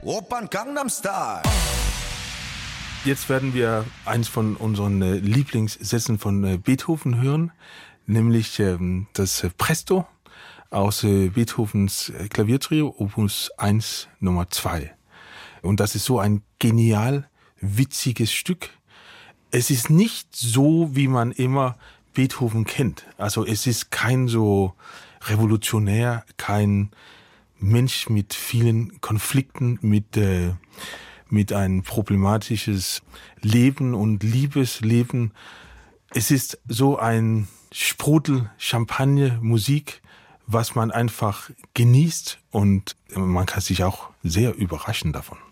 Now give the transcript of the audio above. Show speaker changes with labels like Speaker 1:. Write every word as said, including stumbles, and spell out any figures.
Speaker 1: Opern Gangnam Style.
Speaker 2: Jetzt werden wir eins von unseren äh, Lieblingssätzen von äh, Beethoven hören, nämlich ähm, das äh, Presto aus äh, Beethovens äh, Klaviertrio, Opus eins Nummer zwei. Und das ist so ein genial witziges Stück. Es ist nicht so, wie man immer Beethoven kennt. Also es ist kein so revolutionär, kein Mensch mit vielen Konflikten, mit äh, mit ein problematisches Leben und Liebesleben. Es ist so ein Sprudel Champagner Musik, was man einfach genießt und man kann sich auch sehr überraschen davon.